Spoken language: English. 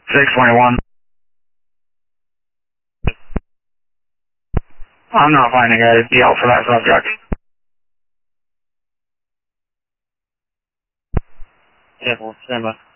621. I'm not finding a deal for that subject. Yeah, well, stand by.